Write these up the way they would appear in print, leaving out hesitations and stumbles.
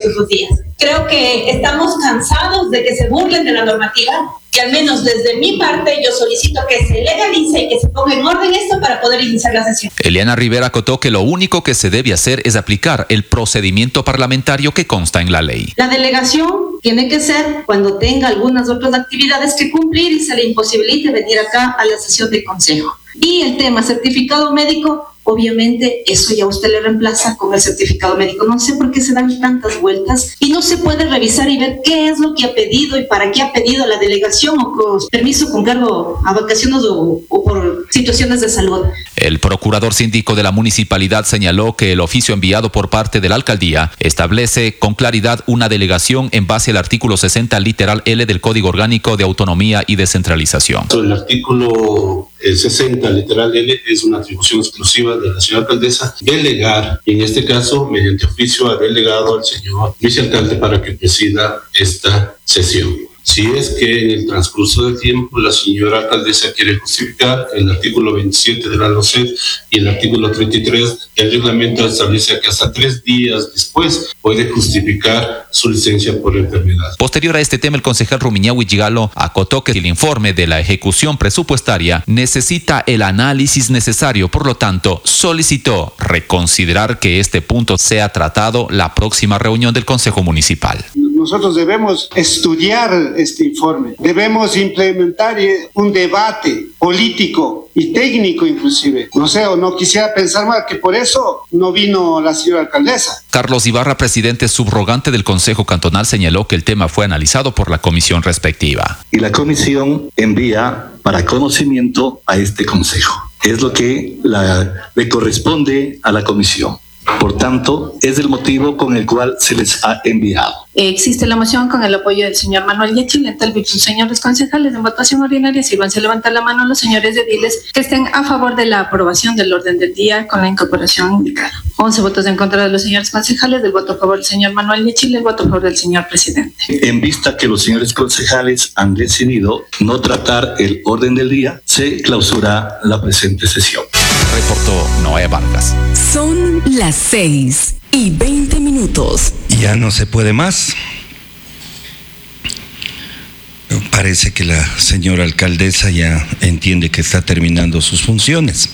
los días. Creo que estamos cansados de que se burlen de la normativa, que al menos desde mi parte yo solicito que se legalice y que se ponga en orden esto para poder iniciar la sesión. Eliana Rivera acotó que lo único que se debe hacer es aplicar el procedimiento parlamentario que consta en la ley. La delegación tiene que ser cuando tenga algunas otras actividades que cumplir y se le imposibilite venir acá a la sesión de consejo. Y el tema certificado médico, obviamente eso ya usted le reemplaza con el certificado médico. No sé por qué se dan tantas vueltas y no se puede revisar y ver qué es lo que ha pedido y para qué ha pedido la delegación o con permiso con cargo a vacaciones o por situaciones de salud. El procurador síndico de la municipalidad señaló que el oficio enviado por parte de la alcaldía establece con claridad una delegación en base al artículo 60 literal L del Código Orgánico de Autonomía y Descentralización. El artículo 60 literal L es una atribución exclusiva de la señora alcaldesa delegar, y en este caso mediante oficio ha delegado al señor vicealcalde para que presida esta sesión. Si es que en el transcurso del tiempo la señora alcaldesa quiere justificar, el artículo 27 de la LOCET y el artículo 33 del reglamento establece que hasta 3 días después puede justificar su licencia por enfermedad. Posterior a este tema, el concejal Rumiñahui Gigalo acotó que el informe de la ejecución presupuestaria necesita el análisis necesario, por lo tanto solicitó reconsiderar que este punto sea tratado la próxima reunión del Consejo Municipal. Nosotros debemos estudiar este informe, debemos implementar un debate político y técnico inclusive. No sé, o no quisiera pensar mal que por eso no vino la señora alcaldesa. Carlos Ibarra, presidente subrogante del Consejo Cantonal, señaló que el tema fue analizado por la comisión respectiva. Y la comisión envía para conocimiento a este consejo. Es lo que le corresponde a la comisión. Por tanto, es el motivo con el cual se les ha enviado. Existe la moción con el apoyo del señor Manuel Yechil. En tal virtud, señores concejales, en votación ordinaria, sírvanse levantar la mano los señores ediles que estén a favor de la aprobación del orden del día con la incorporación indicada. 11 votos en contra de los señores concejales, del voto a favor del señor Manuel Yechil, el voto a favor del señor presidente. En vista que los señores concejales han decidido no tratar el orden del día, se clausura la presente sesión. Reportó Noé Vargas. Son las 6:20. Ya no se puede más. Parece que la señora alcaldesa ya entiende que está terminando sus funciones.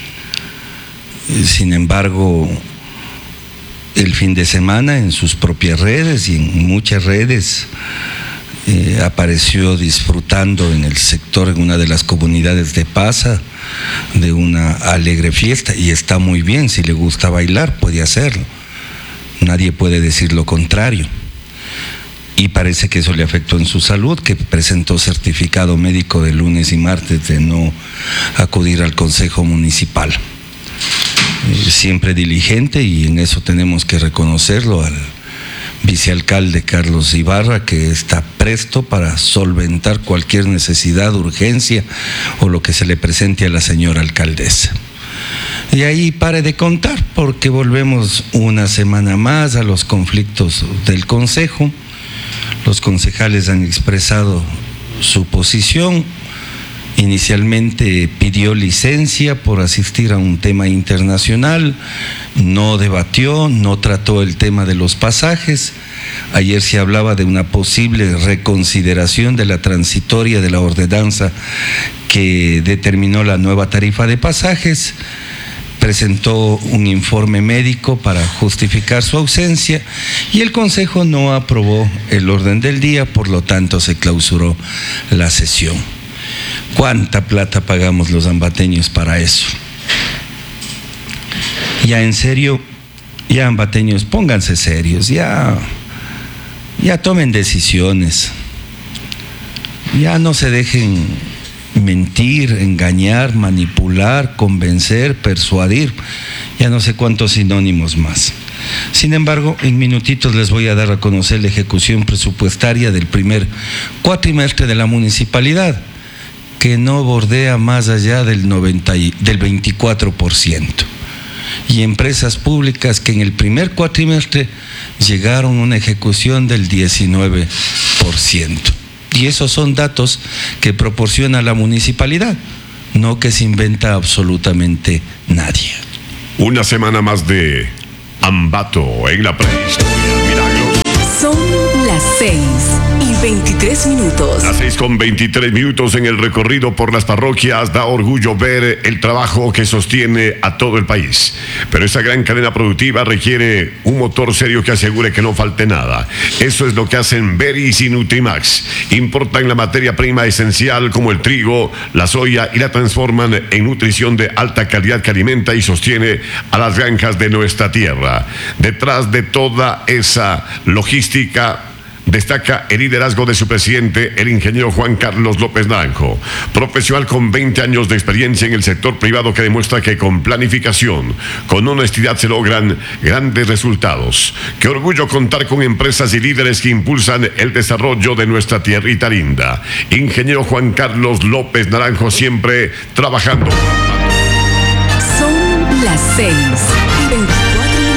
Sin embargo, el fin de semana en sus propias redes y en muchas redes apareció disfrutando en el sector, en una de las comunidades de Pasa, de una alegre fiesta, y está muy bien. Si le gusta bailar puede hacerlo, nadie puede decir lo contrario, y parece que eso le afectó en su salud, que presentó certificado médico de lunes y martes de no acudir al Consejo Municipal. Siempre diligente, y en eso tenemos que reconocerlo al vicealcalde Carlos Ibarra, que está presto para solventar cualquier necesidad, urgencia o lo que se le presente a la señora alcaldesa. Y ahí pare de contar, porque volvemos una semana más a los conflictos del Consejo. Los concejales han expresado su posición. Inicialmente pidió licencia por asistir a un tema internacional, no debatió, no trató el tema de los pasajes. Ayer se hablaba de una posible reconsideración de la transitoria de la ordenanza que determinó la nueva tarifa de pasajes. Presentó un informe médico para justificar su ausencia y el Consejo no aprobó el orden del día, por lo tanto se clausuró la sesión. ¿Cuánta plata pagamos los ambateños para eso? Ya en serio, ya ambateños, pónganse serios, ya tomen decisiones, ya no se dejen mentir, engañar, manipular, convencer, persuadir, ya no sé cuántos sinónimos más. Sin embargo, en minutitos les voy a dar a conocer la ejecución presupuestaria del primer cuatrimestre de la municipalidad, que no bordea más allá del 24%. Y empresas públicas que en el primer cuatrimestre llegaron a una ejecución del 19%. Y esos son datos que proporciona la municipalidad, no que se inventa absolutamente nadie. Una semana más de Ambato en la prehistoria. Milagros. 23 minutos. Las 6:23 en el recorrido por las parroquias. Da orgullo ver el trabajo que sostiene a todo el país. Pero esa gran cadena productiva requiere un motor serio que asegure que no falte nada. Eso es lo que hacen Beris y Nutrimax. Importan la materia prima esencial como el trigo, la soya y la transforman en nutrición de alta calidad que alimenta y sostiene a las granjas de nuestra tierra. Detrás de toda esa logística destaca el liderazgo de su presidente, el ingeniero Juan Carlos López Naranjo, profesional con 20 años de experiencia en el sector privado que demuestra que con planificación, con honestidad se logran grandes resultados. Qué orgullo contar con empresas y líderes que impulsan el desarrollo de nuestra tierrita linda. Ingeniero Juan Carlos López Naranjo, siempre trabajando. Son las 6:24.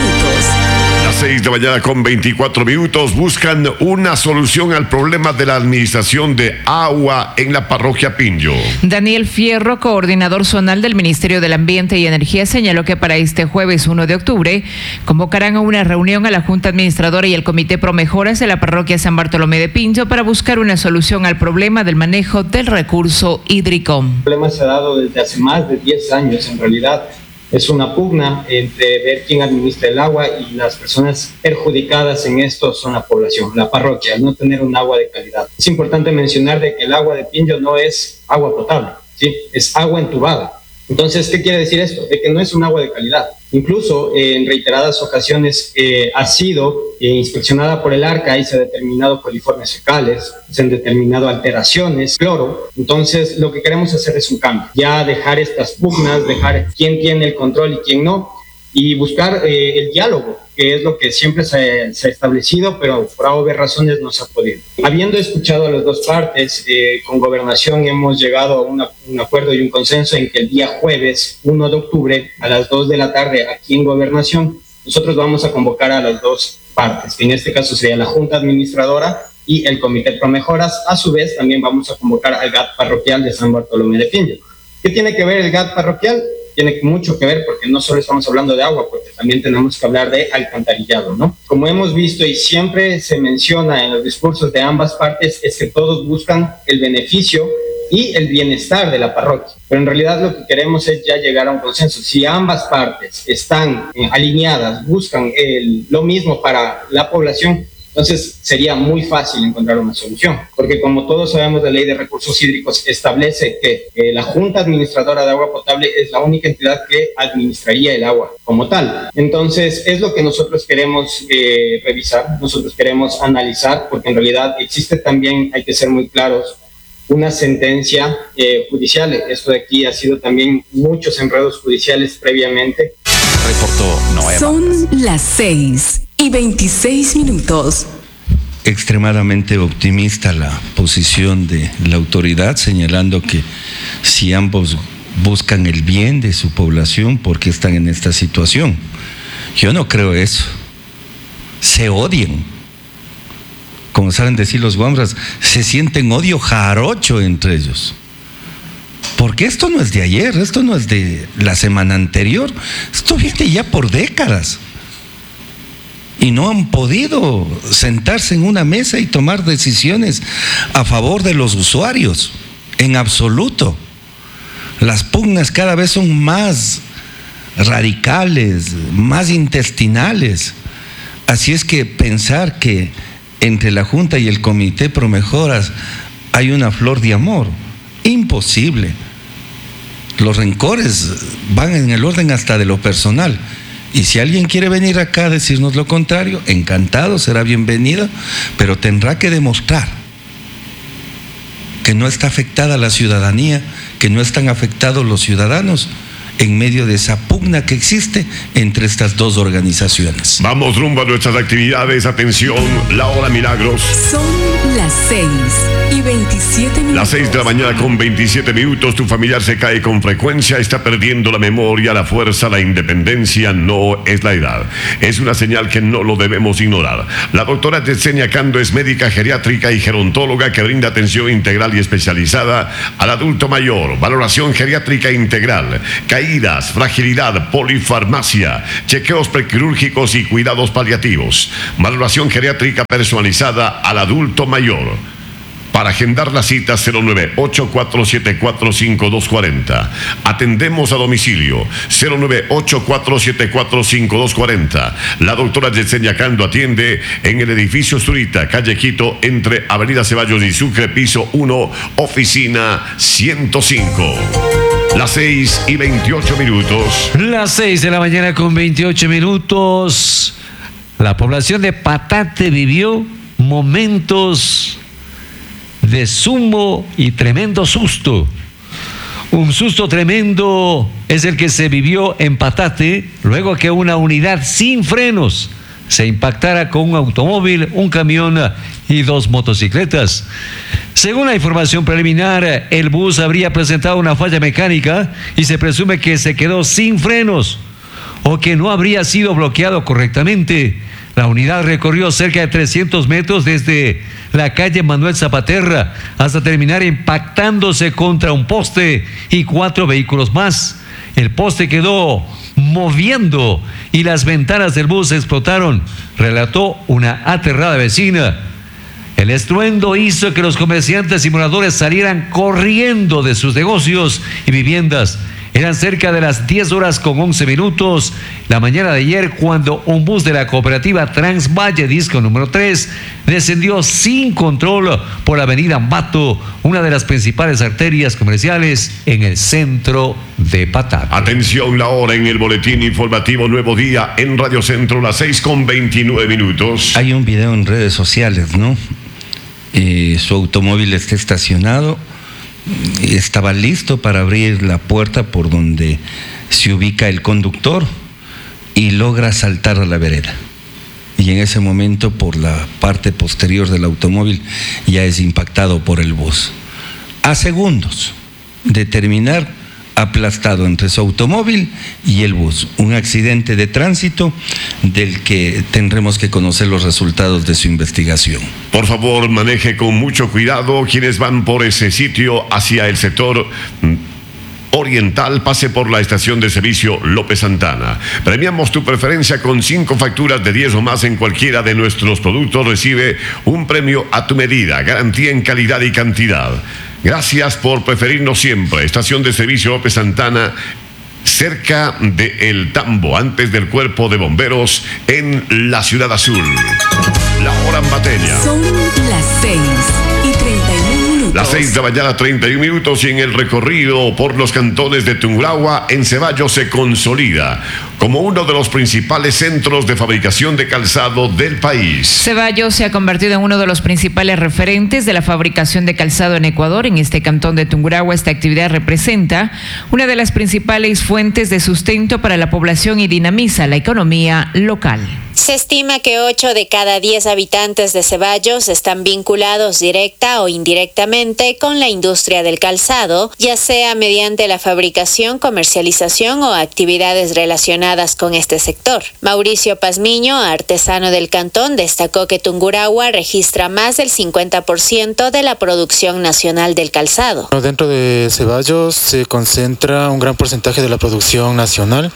6:24 a.m. buscan una solución al problema de la administración de agua en la parroquia Pinjo. Daniel Fierro, coordinador zonal del Ministerio del Ambiente y Energía, señaló que para este jueves 1 de octubre convocarán a una reunión a la Junta Administradora y el Comité Promejoras de la parroquia San Bartolomé de Pinjo para buscar una solución al problema del manejo del recurso hídrico. El problema se ha dado desde hace más de 10 años en realidad. Es una pugna entre ver quién administra el agua y las personas perjudicadas en esto son la población, la parroquia, al no tener un agua de calidad. Es importante mencionar de que el agua de Pinjo no es agua potable, ¿sí? Es agua entubada. Entonces, ¿qué quiere decir esto? De que no es un agua de calidad. Incluso en reiteradas ocasiones ha sido inspeccionada por el ARCA y se han determinado coliformes fecales, se han determinado alteraciones, cloro. Entonces, lo que queremos hacer es un cambio. Ya dejar estas pugnas, dejar quién tiene el control y quién no, y buscar el diálogo, que es lo que siempre se ha establecido, pero por obvias razones no se ha podido. Habiendo escuchado a las dos partes, con Gobernación hemos llegado a un acuerdo y un consenso en que el día jueves 1 de octubre a las 2 de la tarde aquí en Gobernación, nosotros vamos a convocar a las dos partes, que en este caso sería la Junta Administradora y el Comité Promejoras. A su vez también vamos a convocar al GAT parroquial de San Bartolomé de Pinjo. ¿Qué tiene que ver el GAT parroquial? Tiene mucho que ver porque no solo estamos hablando de agua, porque también tenemos que hablar de alcantarillado, ¿no? Como hemos visto y siempre se menciona en los discursos de ambas partes, es que todos buscan el beneficio y el bienestar de la parroquia. Pero en realidad lo que queremos es ya llegar a un consenso. Si ambas partes están alineadas, buscan lo mismo para la población, entonces sería muy fácil encontrar una solución, porque como todos sabemos, la Ley de Recursos Hídricos establece que la Junta Administradora de Agua Potable es la única entidad que administraría el agua como tal. Entonces es lo que nosotros queremos revisar, nosotros queremos analizar, porque en realidad existe también, hay que ser muy claros, una sentencia judicial. Esto de aquí ha sido también muchos enredos judiciales previamente. Reportó Noé. Son las 6:26. Extremadamente optimista la posición de la autoridad, señalando que si ambos buscan el bien de su población, ¿por qué están en esta situación? Yo no creo eso. Se odian. Como saben decir los guambras, se sienten odio jarocho entre ellos. Porque esto no es de ayer, esto no es de la semana anterior, esto viene ya por décadas. Y no han podido sentarse en una mesa y tomar decisiones a favor de los usuarios, en absoluto. Las pugnas cada vez son más radicales, más intestinales. Así es que pensar que entre la Junta y el Comité Promejoras hay una flor de amor, imposible. Los rencores van en el orden hasta de lo personal. Y si alguien quiere venir acá a decirnos lo contrario, encantado, será bienvenido, pero tendrá que demostrar que no está afectada la ciudadanía, que no están afectados los ciudadanos en medio de esa pugna que existe entre estas dos organizaciones. Vamos rumbo a nuestras actividades. Atención, la hora milagros. Son las 6:27. Las 6:27 a.m. Tu familiar se cae con frecuencia, está perdiendo la memoria, la fuerza, la independencia. No es la edad. Es una señal que no lo debemos ignorar. La doctora Yesenia Cando es médica geriátrica y gerontóloga que brinda atención integral y especializada al adulto mayor, valoración geriátrica integral, caídas, fragilidad, polifarmacia, chequeos prequirúrgicos y cuidados paliativos. Valoración geriátrica personalizada al adulto mayor. Para agendar la cita 098-474-5240. Atendemos a domicilio 098-474-5240. La doctora Yesenia Cando atiende en el edificio Zurita, calle Quito, entre Avenida Ceballos y Sucre, piso 1, oficina 105. Las 6:28. Las 6 de la mañana con 28 minutos. La población de Patate vivió momentos de sumo y tremendo susto. Un susto tremendo es el que se vivió en Patate luego que una unidad sin frenos se impactara con un automóvil, un camión y 2 motocicletas. Según la información preliminar, el bus habría presentado una falla mecánica y se presume que se quedó sin frenos o que no habría sido bloqueado correctamente. La unidad recorrió cerca de 300 metros desde la calle Manuel Zapaterra hasta terminar impactándose contra un poste y 4 vehículos más. El poste quedó moviendo y las ventanas del bus explotaron, relató una aterrada vecina. El estruendo hizo que los comerciantes y moradores salieran corriendo de sus negocios y viviendas. Eran cerca de las 10:11 la mañana de ayer cuando un bus de la cooperativa Transvalle Disco número 3 descendió sin control por la avenida Ambato, una de las principales arterias comerciales en el centro de Patate. Atención, la hora en el boletín informativo Nuevo Día en Radio Centro, las 6:29. Hay un video en redes sociales, ¿no? Su automóvil está estacionado. Estaba listo para abrir la puerta por donde se ubica el conductor y logra saltar a la vereda. Y en ese momento, por la parte posterior del automóvil, ya es impactado por el bus. A segundos de terminar, aplastado entre su automóvil y el bus. Un accidente de tránsito del que tendremos que conocer los resultados de su investigación. Por favor, maneje con mucho cuidado quienes van por ese sitio hacia el sector oriental. Pase por la estación de servicio López Santana. Premiamos tu preferencia con 5 facturas de 10 o más en cualquiera de nuestros productos. Recibe un premio a tu medida, garantía en calidad y cantidad. Gracias por preferirnos siempre. Estación de servicio López Santana, cerca de El Tambo, antes del Cuerpo de Bomberos en la Ciudad Azul. La hora en materia. Son las 6:31 minutos. Las 6 de la mañana, 31 minutos, y en el recorrido por los cantones de Tungurahua, en Ceballos se consolida como uno de los principales centros de fabricación de calzado del país. Ceballos se ha convertido en uno de los principales referentes de la fabricación de calzado en Ecuador. En este cantón de Tungurahua, esta actividad representa una de las principales fuentes de sustento para la población y dinamiza la economía local. Se estima que 8 de cada 10 habitantes de Ceballos están vinculados directa o indirectamente con la industria del calzado, ya sea mediante la fabricación, comercialización o actividades relacionadas con este sector. Mauricio Pazmiño, artesano del cantón, destacó que Tungurahua registra más del 50% de la producción nacional del calzado. Dentro de Ceballos se concentra un gran porcentaje de la producción nacional.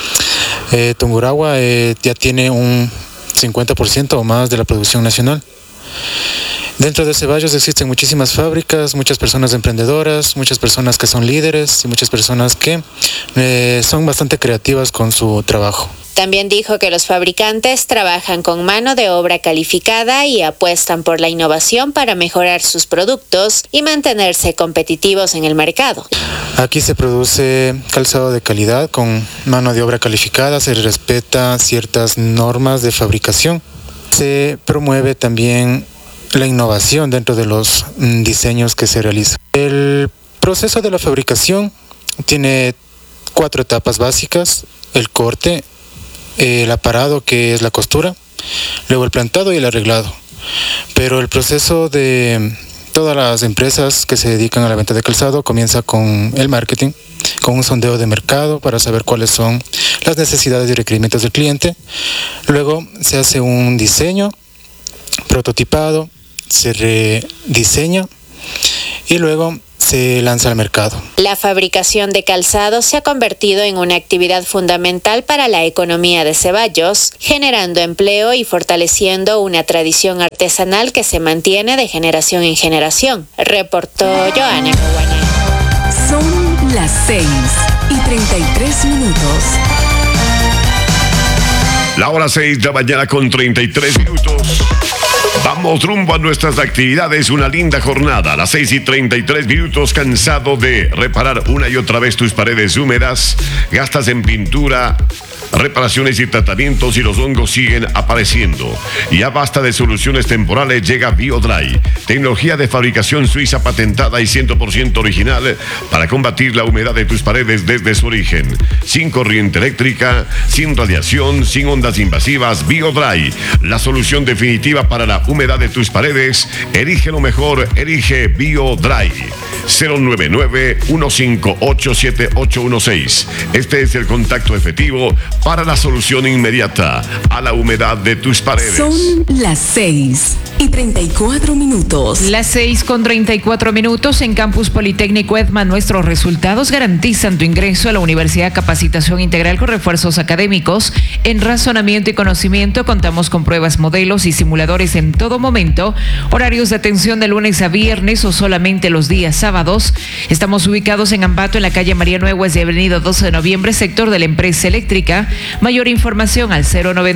Tungurahua ya tiene un 50% o más de la producción nacional. Dentro de Ceballos existen muchísimas fábricas, muchas personas emprendedoras, muchas personas que son líderes y muchas personas que son bastante creativas con su trabajo. También dijo que los fabricantes trabajan con mano de obra calificada y apuestan por la innovación para mejorar sus productos y mantenerse competitivos en el mercado. Aquí se produce calzado de calidad con mano de obra calificada, se respeta ciertas normas de fabricación. Se promueve también la innovación dentro de los diseños que se realizan. El proceso de la fabricación tiene 4 etapas básicas: el corte, el aparado, que es la costura, luego el plantado y el arreglado. Pero el proceso de todas las empresas que se dedican a la venta de calzado comienza con el marketing, con un sondeo de mercado para saber cuáles son las necesidades y requerimientos del cliente. Luego se hace un diseño prototipado, se rediseña y luego se lanza al mercado. La fabricación de calzado se ha convertido en una actividad fundamental para la economía de Ceballos, generando empleo y fortaleciendo una tradición artesanal que se mantiene de generación en generación, reportó Joana Caguana. Son las 6:33. La hora 6 de la mañana con 33 minutos. Vamos rumbo a nuestras actividades, una linda jornada. A las 6:33, cansado de reparar una y otra vez tus paredes húmedas, gastas en pintura, reparaciones y tratamientos y los hongos siguen apareciendo. Ya basta de soluciones temporales, llega BioDry, tecnología de fabricación suiza patentada y 100% original para combatir la humedad de tus paredes desde su origen. Sin corriente eléctrica, sin radiación, sin ondas invasivas, BioDry, la solución definitiva para la humedad de tus paredes. Elige lo mejor, elige BioDry. 099-158-7816. Este es el contacto efectivo para la solución inmediata a la humedad de tus paredes. Son las 6:34. Las 6:34 en Campus Politécnico EDMA. Nuestros resultados garantizan tu ingreso a la Universidad Capacitación Integral con refuerzos académicos en razonamiento y conocimiento. Contamos con pruebas, modelos y simuladores en todo momento. Horarios de atención de lunes a viernes o solamente los días sábados. Estamos ubicados en Ambato, en la calle María Nuevas y avenida 12 de noviembre, sector de la empresa eléctrica. Mayor información al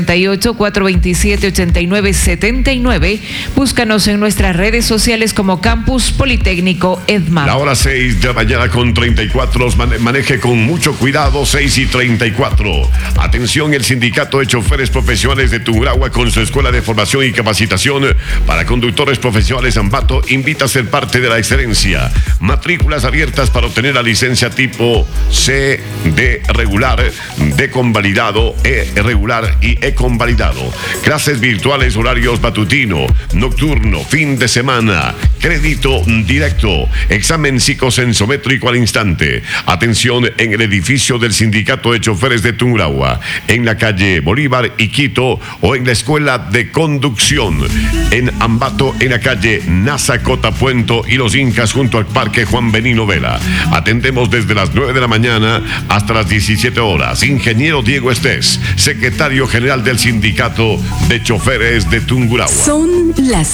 098-427-8979. Búscanos en nuestras redes sociales como Campus Politécnico EDMA. La hora 6 de la mañana con 34. Maneje con mucho cuidado. 6:34. Atención, el Sindicato de Choferes Profesionales de Tungurahua, con su escuela de formación y capacitación para conductores profesionales Ambato, invita a ser parte de la excelencia. Matrículas abiertas para obtener la licencia tipo C, D regular, D convalidado, E regular y E convalidado. Clases virtuales, horarios matutino, nocturno, fin de semana, crédito directo, examen psicosensométrico al instante. Atención en el edificio del Sindicato de Choferes de Tungurahua, en la calle Bolívar y Quito, o en la Escuela de Conducción en Ambato, en la calle Nasa Cotapuento y Los Incas, junto al Parque Juan Benino Vela. Atendemos desde las 9 de la mañana hasta las 17 horas. Ingeniero Diego Estés, secretario general del Sindicato de Choferes de Tungurahua. Son las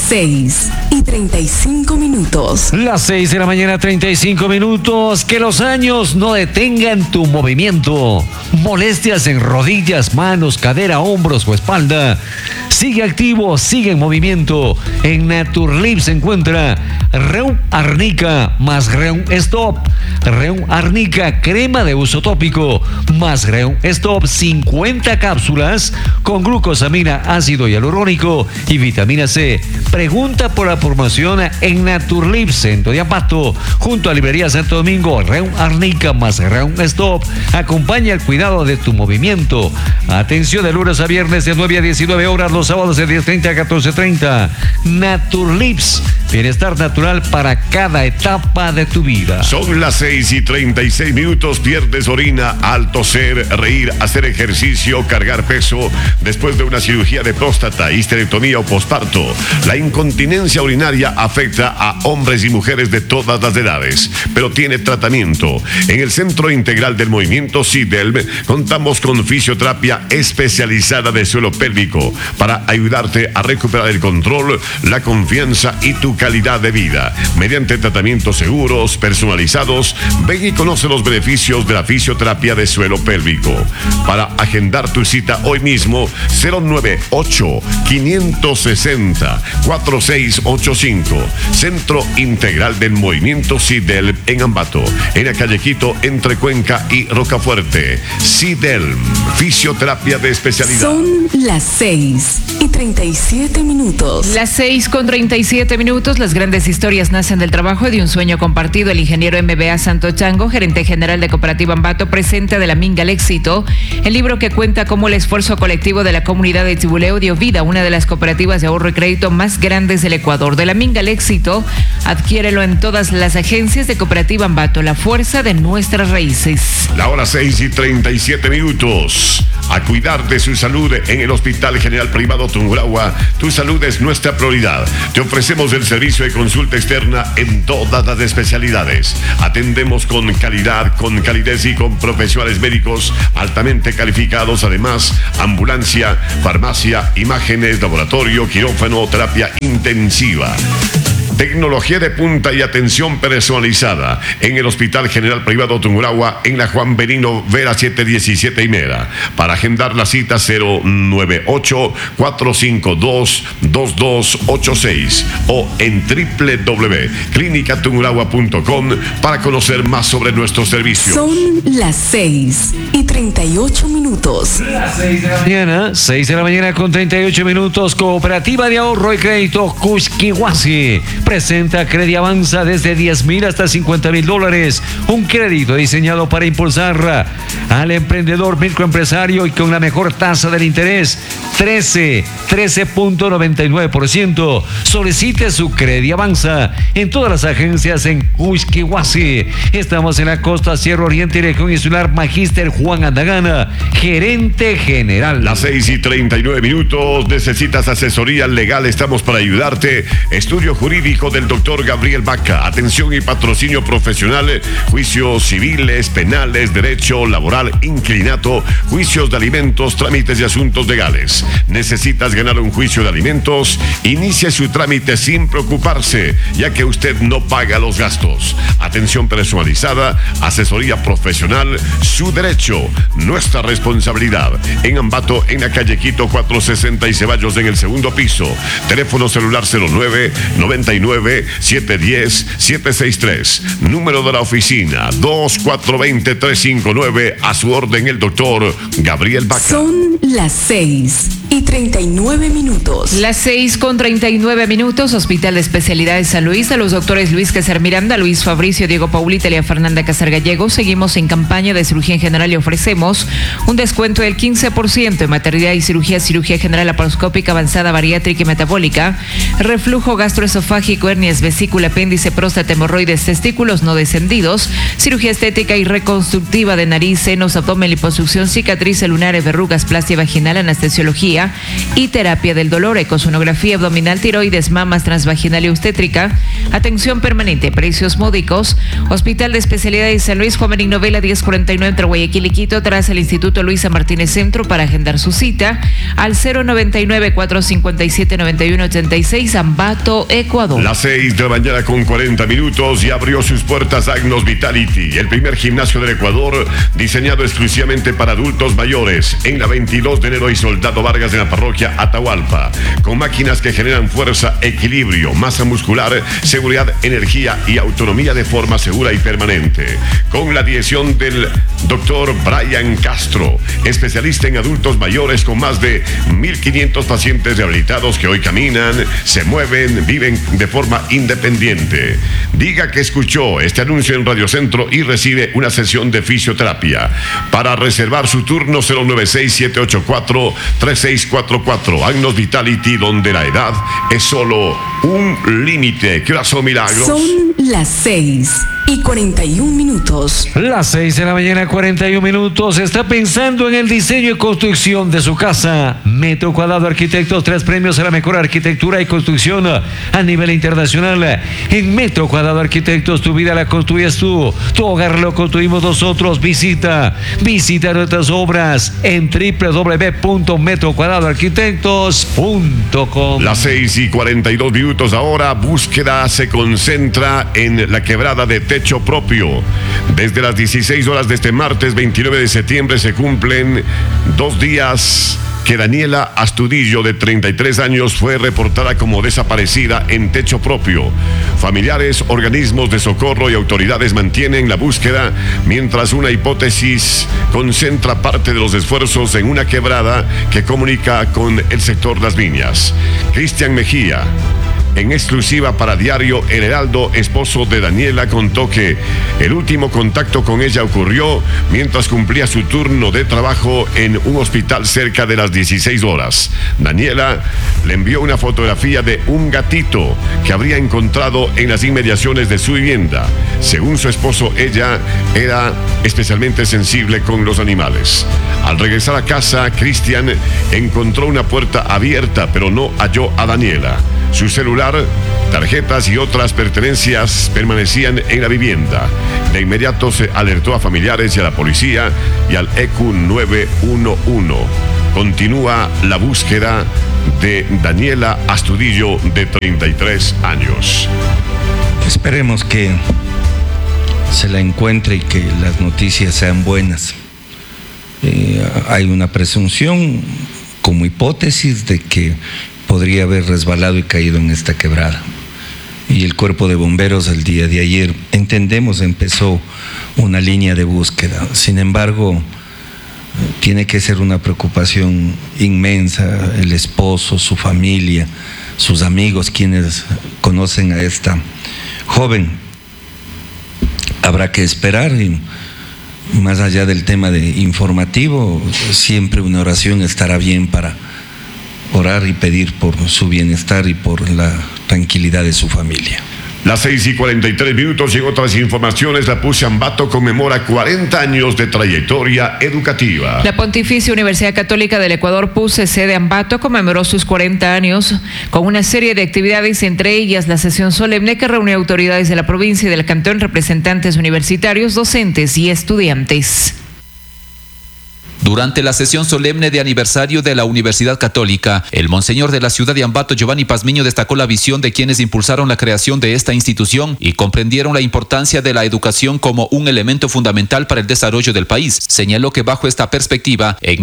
6:35. Las 6 de la mañana, 35 minutos. Que los años no detengan tu movimiento. Molestias en rodillas, manos, cadera, hombros o espalda. Sigue activo, sigue en movimiento. En Naturlip se encuentra Reum Arnica más Reum Stop. Reum Arnica, crema de uso tópico, más Reum Stop, 50 cápsulas con glucosamina, ácido hialurónico y vitamina C. Pregunta por la promoción en Naturlip, centro de Ambato, junto a Librería Santo Domingo. Reum Arnica más Reum Stop acompaña el cuidado de tu movimiento. Atención de lunes a viernes de 9 a 19 horas, los sábados de 10:30 a 14:30. Naturlips, bienestar natural para cada etapa de tu vida. Son las 6:36. Pierdes orina al toser, reír, hacer ejercicio, cargar peso después de una cirugía de próstata, histerectomía o posparto. La incontinencia urinaria afecta a hombres y mujeres de todas las edades, pero tiene tratamiento. En el Centro Integral del Movimiento SIDELM contamos con fisioterapia especializada de suelo pélvico para ayudarte a recuperar el control, la confianza y tu calidad de vida. Mediante tratamientos seguros, personalizados, ven y conoce los beneficios de la fisioterapia de suelo pélvico. Para agendar tu cita hoy mismo, 098-560-4685. Centro Integral del Movimiento SIDELM en Ambato, en la calle Quito, entre Cuenca y Rocafuerte. SIDELM, fisioterapia de especialidad. Son las 6:37. Las 6:37. Las grandes historias nacen del trabajo y de un sueño compartido. El ingeniero MBA Santo Chango, gerente general de Cooperativa Ambato, presenta De la Minga al Éxito, el libro que cuenta cómo el esfuerzo colectivo de la comunidad de Tibuleo dio vida a una de las cooperativas de ahorro y crédito más grandes del Ecuador. De la Minga al Éxito, adquiérelo en todas las agencias de Cooperativa Ambato, la fuerza de nuestras raíces. La hora 6:37. a cuidar de su salud en el Hospital General Privado Tungurahua. Tu salud es nuestra prioridad. Te ofrecemos el servicio de consulta externa en todas las especialidades. Atendemos con calidad, con calidez y con profesionales médicos altamente calificados. Además, ambulancia, farmacia, imágenes, laboratorio, quirófano, terapia intensiva. Tecnología de punta y atención personalizada en el Hospital General Privado Tungurahua en la Juan Benino Vera 717 y Mera. Para agendar la cita 098-452-2286 o en www.clinicatungurahua.com para conocer más sobre nuestros servicios. Son las 6:38. Las 6 de la mañana, 6 de la mañana con 38 minutos. Cooperativa de Ahorro y Crédito Cusquihuasi presenta Crediavanza desde 10,000 hasta $50,000. Un crédito diseñado para impulsar al emprendedor microempresario y con la mejor tasa del interés, 13.99%. Solicite su Crediavanza en todas las agencias en Cusquihuasi. Estamos en la costa Sierra Oriente y región insular. Magíster Juan Andagana, gerente general. Las 6:39 minutos. ¿Necesitas asesoría legal? Estamos para ayudarte. Estudio jurídico del doctor Gabriel Vaca. Atención y patrocinio profesional. Juicios civiles, penales, derecho laboral, inclinato, juicios de alimentos, trámites y asuntos legales. ¿Necesitas ganar un juicio de alimentos? Inicie su trámite sin preocuparse, ya que usted no paga los gastos. Atención personalizada, asesoría profesional, su derecho, nuestra responsabilidad. En Ambato, en la calle Quito 460 y Ceballos en el segundo piso. Teléfono celular 09-99-710-763. Número de la oficina 2420-359. A su orden el doctor Gabriel Vaca. Son las 6:39. Las 6:39. Hospital de Especialidades San Luis. A los doctores Luis Queser Miranda, Luis Fabricio, Diego Paulita y Fernanda Casar Gallego. Seguimos en campaña de cirugía en general y ofrecemos un descuento del 15% en maternidad y cirugía general laparoscópica avanzada, bariátrica y metabólica, reflujo gastroesofágico, hernias, vesícula, apéndice, próstata, hemorroides, testículos no descendidos, cirugía estética y reconstructiva de nariz, senos, abdomen, liposucción, cicatrices lunares, verrugas, plastia vaginal, anestesiología y terapia del dolor, ecosonografía abdominal, tiroides, mamas, transvaginal y obstétrica, atención permanente, precios módicos. Hospital de Especialidades San Luis, Juan Benigno Vela 1049 entre Guayaquil y Quito, tras el Instituto Luisa Martínez Centro. Para agendar su cita al 099-457-9186, Ambato, Ecuador. Las 6 de la mañana con 40 minutos y abrió sus puertas Agnos Vitality, el primer gimnasio del Ecuador diseñado exclusivamente para adultos mayores, en la 22 de enero y Soldado Vargas, en la parroquia Atahualpa, con máquinas que generan fuerza, equilibrio, masa muscular, seguridad, energía y autonomía de forma segura y permanente, con la dirección del doctor Brian Castro, especialista en adultos mayores con más de 1,500 pacientes rehabilitados que hoy caminan, se mueven, viven de forma independiente. Diga que escuchó este anuncio en Radio Centro y recibe una sesión de fisioterapia. Para reservar su turno 096-784-3644. Agnos Vitality, donde la edad es solo un límite. ¿Qué pasó, Milagros? Son las 6:41. Las 6 de la mañana, 41 minutos. Está pensando en el diseño y construcción de su casa. Metro Cuadrado Arquitectos, 3 premios a la mejor arquitectura y construcción a nivel internacional. En Metro Cuadrado Arquitectos, tu vida la construyes tú, tu hogar lo construimos nosotros. Visita nuestras obras en www.metrocuadradoarquitectos.com. Las 6:42 minutos ahora. Búsqueda se concentra en la quebrada de Techo Propio. Desde las 16 horas de este martes 29 de septiembre se cumplen 2 días que Daniela Astudillo, de 33 años, fue reportada como desaparecida en Techo Propio. Familiares, organismos de socorro y autoridades mantienen la búsqueda, mientras una hipótesis concentra parte de los esfuerzos en una quebrada que comunica con el sector Las Viñas. Cristian Mejía, En exclusiva para Diario El Heraldo, esposo de Daniela contó que el último contacto con ella ocurrió mientras cumplía su turno de trabajo en un hospital cerca de las 16 horas. Daniela le envió una fotografía de un gatito que habría encontrado en las inmediaciones de su vivienda. Según su esposo, ella era especialmente sensible con los animales. Al regresar a casa, Cristian encontró una puerta abierta, pero no halló a Daniela. Su celular, tarjetas y otras pertenencias permanecían en la vivienda. De inmediato se alertó a familiares y a la policía y al ECU 911. Continúa la búsqueda de Daniela Astudillo, de 33 años. Esperemos que se la encuentre y que las noticias sean buenas. Hay una presunción como hipótesis de que podría haber resbalado y caído en esta quebrada. Y el cuerpo de bomberos el día de ayer, entendemos, empezó una línea de búsqueda. Sin embargo, tiene que ser una preocupación inmensa, el esposo, su familia, sus amigos, quienes conocen a esta joven. Habrá que esperar, y más allá del tema de informativo, siempre una oración estará bien para orar y pedir por su bienestar y por la tranquilidad de su familia. Las 6:43 y en otras informaciones, la PUCE Ambato conmemora 40 años de trayectoria educativa. La Pontificia Universidad Católica del Ecuador, PUCE, sede Ambato, conmemoró sus 40 años con una serie de actividades, entre ellas la sesión solemne que reunió autoridades de la provincia y del cantón, representantes universitarios, docentes y estudiantes. Durante la sesión solemne de aniversario de la Universidad Católica, el monseñor de la ciudad de Ambato, Giovanni Pazmiño, destacó la visión de quienes impulsaron la creación de esta institución y comprendieron la importancia de la educación como un elemento fundamental para el desarrollo del país. Señaló que bajo esta perspectiva, en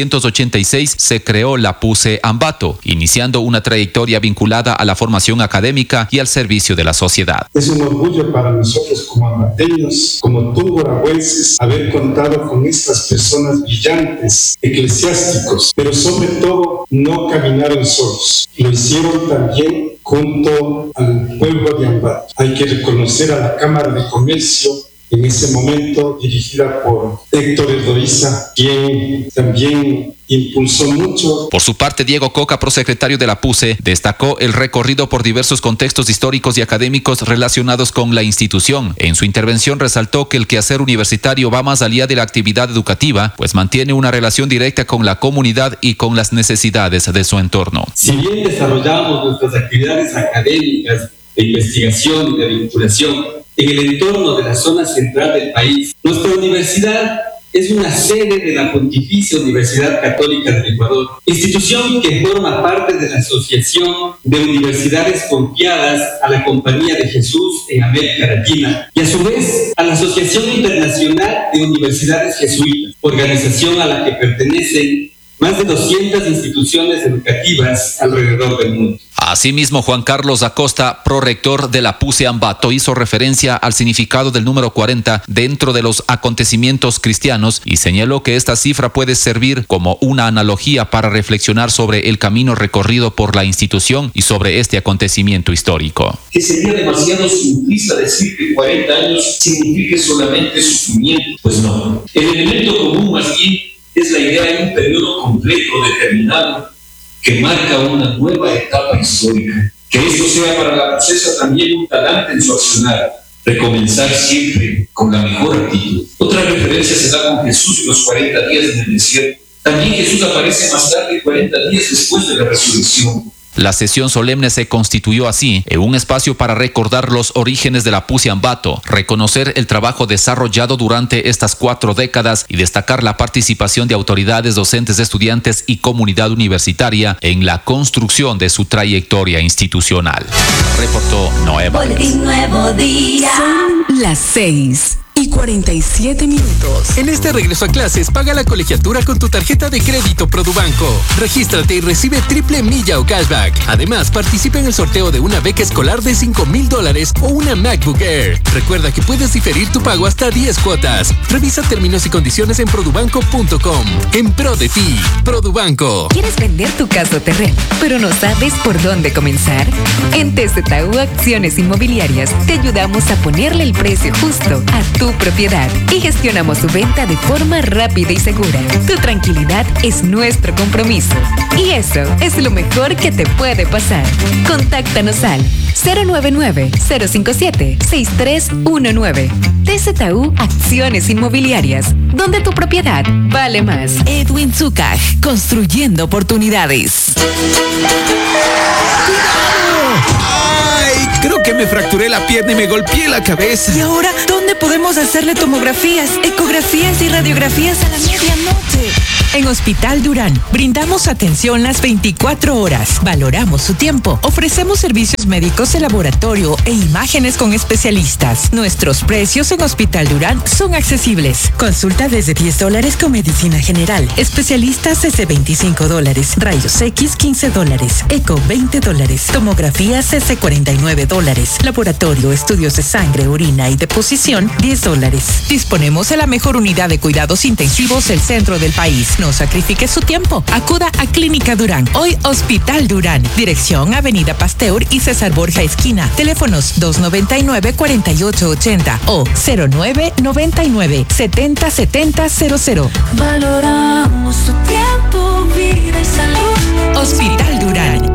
1986 se creó la PUCE Ambato, iniciando una trayectoria vinculada a la formación académica y al servicio de la sociedad. Es un orgullo para nosotros como ambateños, como tungurahüenses, haber contado con estas personas brillantes, eclesiásticos, pero sobre todo no caminaron solos, lo hicieron también junto al pueblo de Ambato. Hay que reconocer a la Cámara de Comercio, en ese momento dirigida por Héctor Eldoriza, quien también impulsó mucho. Por su parte, Diego Coca, prosecretario de la PUCE, destacó el recorrido por diversos contextos históricos y académicos relacionados con la institución. En su intervención resaltó que el quehacer universitario va más allá de la actividad educativa, pues mantiene una relación directa con la comunidad y con las necesidades de su entorno. Si bien desarrollamos nuestras actividades académicas de investigación y de vinculación en el entorno de la zona central del país, nuestra universidad es una sede de la Pontificia Universidad Católica del Ecuador, institución que forma parte de la Asociación de Universidades Confiadas a la Compañía de Jesús en América Latina y a su vez a la Asociación Internacional de Universidades Jesuitas, organización a la que pertenecen más de 200 instituciones educativas alrededor del mundo. Asimismo, Juan Carlos Acosta, prorector de la PUCE Ambato, hizo referencia al significado del número 40 dentro de los acontecimientos cristianos y señaló que esta cifra puede servir como una analogía para reflexionar sobre el camino recorrido por la institución y sobre este acontecimiento histórico. Que sería demasiado simplista decir que 40 años signifique solamente sufrimiento. Pues no. El elemento común más bien es la idea de un periodo completo, determinado, que marca una nueva etapa histórica. Que esto sea para la procesa también un talante en su accionar, recomenzar siempre con la mejor actitud. Otra referencia se da con Jesús y los 40 días en el desierto. También Jesús aparece más tarde, 40 días después de la resurrección. La sesión solemne se constituyó así en un espacio para recordar los orígenes de la PUCE Ambato, reconocer el trabajo desarrollado durante estas 4 décadas y destacar la participación de autoridades, docentes, estudiantes y comunidad universitaria en la construcción de su trayectoria institucional. Reportó Noé Vargas. Boletín Nuevo Día. Son las 6:45. 47 minutos. En este regreso a clases, paga la colegiatura con tu tarjeta de crédito Produbanco. Regístrate y recibe triple milla o cashback. Además, participa en el sorteo de una beca escolar de $5,000 o una MacBook Air. Recuerda que puedes diferir tu pago hasta 10 cuotas. Revisa términos y condiciones en produbanco.com. En pro de ti, Produbanco. ¿Quieres vender tu casa o terreno, pero no sabes por dónde comenzar? En TZU Acciones Inmobiliarias te ayudamos a ponerle el precio justo a tu propiedad y gestionamos su venta de forma rápida y segura. Tu tranquilidad es nuestro compromiso y eso es lo mejor que te puede pasar. Contáctanos al 099-057-6319. TZU Acciones Inmobiliarias, donde tu propiedad vale más. Edwin Zúcar, construyendo oportunidades. ¡Ay! Creo que me fracturé la pierna y me golpeé la cabeza. ¿Y ahora dónde podemos hacerle tomografías, ecografías y radiografías a la medianoche? En Hospital Durán brindamos atención las 24 horas, valoramos su tiempo, ofrecemos servicios médicos de laboratorio e imágenes con especialistas. Nuestros precios en Hospital Durán son accesibles. Consulta desde $10 con medicina general, especialistas desde $25, rayos X $15, eco $20, tomografías desde $49, laboratorio, estudios de sangre, orina y deposición $10. Disponemos de la mejor unidad de cuidados intensivos del centro del país. No sacrifique su tiempo. Acuda a Clínica Durán. Hoy Hospital Durán. Dirección Avenida Pasteur y César Borja esquina. Teléfonos 299-4880 o 0999-707000. Valoramos su tiempo, vida y salud. Hospital Durán.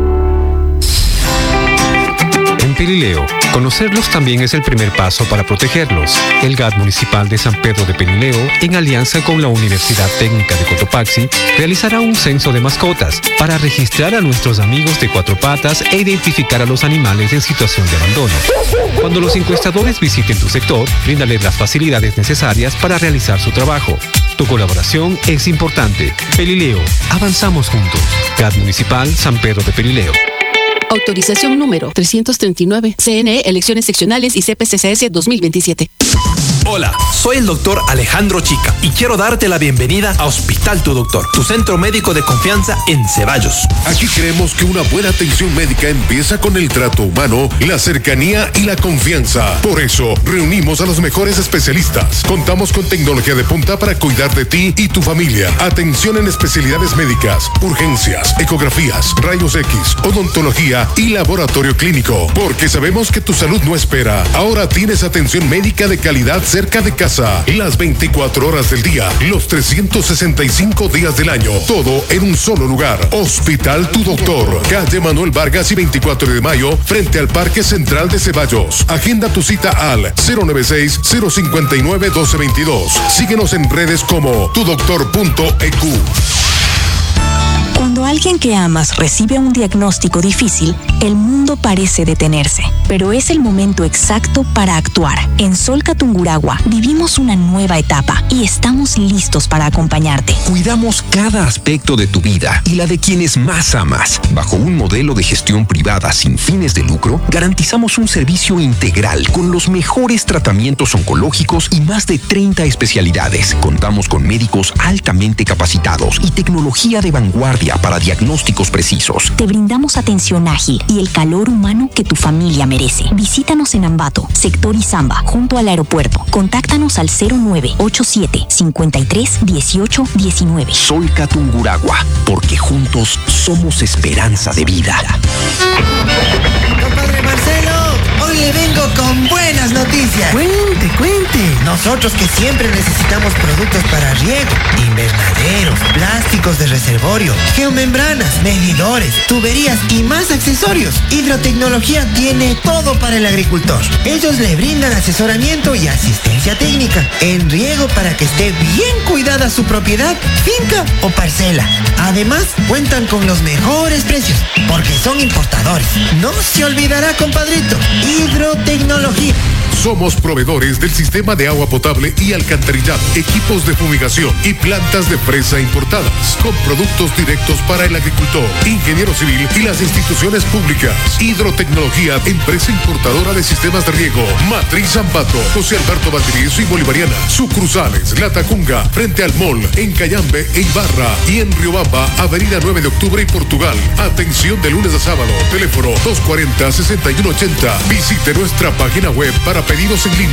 En Pelileo, conocerlos también es el primer paso para protegerlos. El GAT Municipal de San Pedro de Pelileo, en alianza con la Universidad Técnica de Cotopaxi, realizará un censo de mascotas para registrar a nuestros amigos de cuatro patas e identificar a los animales en situación de abandono. Cuando los encuestadores visiten tu sector, bríndales las facilidades necesarias para realizar su trabajo. Tu colaboración es importante. Pelileo, avanzamos juntos. GAT Municipal San Pedro de Pelileo. Autorización número 339. CNE Elecciones Seccionales y CPCCS 2027. Hola, soy el doctor Alejandro Chica y quiero darte la bienvenida a Hospital Tu Doctor, tu centro médico de confianza en Ceballos. Aquí creemos que una buena atención médica empieza con el trato humano, la cercanía y la confianza. Por eso, reunimos a los mejores especialistas. Contamos con tecnología de punta para cuidar de ti y tu familia. Atención en especialidades médicas, urgencias, ecografías, rayos X, odontología y laboratorio clínico. Porque sabemos que tu salud no espera. Ahora tienes atención médica de calidad cerca de casa, las 24 horas del día, los 365 días del año, todo en un solo lugar. Hospital Tu Doctor, calle Manuel Vargas y 24 de mayo, frente al Parque Central de Ceballos. Agenda tu cita al 096-059-1222. Síguenos en redes como tudoctor.eq. Cuando alguien que amas recibe un diagnóstico difícil, el mundo parece detenerse, pero es el momento exacto para actuar. En Solca Tungurahua vivimos una nueva etapa y estamos listos para acompañarte. Cuidamos cada aspecto de tu vida y la de quienes más amas. Bajo un modelo de gestión privada sin fines de lucro, garantizamos un servicio integral con los mejores tratamientos oncológicos y más de 30 especialidades. Contamos con médicos altamente capacitados y tecnología de vanguardia para diagnósticos precisos. Te brindamos atención ágil y el calor humano que tu familia merece. Visítanos en Ambato, sector Izamba, junto al aeropuerto. Contáctanos al 0987-531819. Solca Tungurahua, porque juntos somos esperanza de vida. Compadre Marcelo, hoy le vengo con buenas noticias. Cuente. Nosotros que siempre necesitamos productos para riego, invernaderos, plásticos de reservorio, geomembranas, medidores, tuberías y más accesorios. Hidrotecnología tiene todo para el agricultor. Ellos le brindan asesoramiento y asistencia técnica en riego para que esté bien cuidada su propiedad, finca o parcela. Además, cuentan con los mejores precios porque son importadores. No se olvidará, compadrito. Hidrotecnología. Somos proveedores del sistema de agua potable y alcantarillado, equipos de fumigación y plantas de fresa importadas, con productos directos para el agricultor, ingeniero civil y las instituciones públicas. Hidrotecnología, empresa importadora de sistemas de riego. Matriz Ambato, José Alberto Valdivieso y Bolivariana. Sucursales, La Tacunga, frente al Mall, en Cayambe e Ibarra. Y en Riobamba, Avenida 9 de Octubre y Portugal. Atención de lunes a sábado. Teléfono 240-6180. Visite nuestra página web para pedidos en línea.